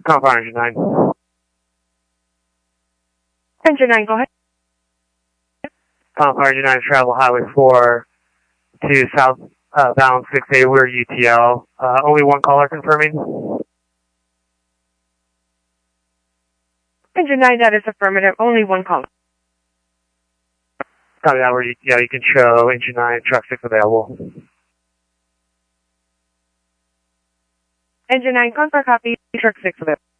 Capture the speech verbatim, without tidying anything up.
Confirm engine nine. Engine nine, go ahead. Confirm engine nine, travel highway four to south uh, bound six A, we're U T L. Uh, only one caller confirming. Engine nine, that is affirmative. Only one call. Copy that, we're U T L. You can show engine nine, truck six available. Engine nine, confirm copy, truck six available.